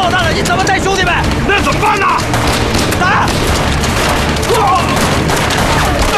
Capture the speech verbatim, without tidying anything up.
老大了，你怎么带兄弟们？ 那怎么办呢？